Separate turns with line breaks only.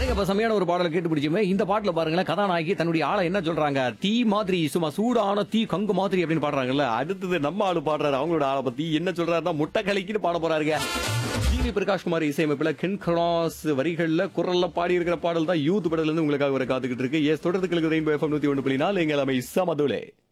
இப்ப செமையான ஒரு பாடலை கேட்டு பிடிச்சுமே. இந்த பாட்டுல பாருங்களேன், கதாநாயகி தன்னுடைய ஆளை என்ன சொல்றாங்க, தீ மாதிரி சும்மா சூடான தீ கங்கு மாதிரி அப்படின்னு பாடுறாங்கல்ல. அடுத்தது நம்ம ஆளு பாடுறாரு அவங்களோட ஆளை பத்தி என்ன சொல்றாருன்னா, முட்டை கலக்கின்னு பாட போறாருங்க. GV Prakash Kumar இசையமைப்புல Ken cross வரிகள்ல குரல்ல பாடி இருக்கிற பாடல் தான் யூத் படத்துல இருந்து உங்களுக்காக வர காத்துக்கிட்டு இருக்கு. தொடர்ந்து ரெயின்போ FM 101.4 எங்கள் அமை சமதுலே.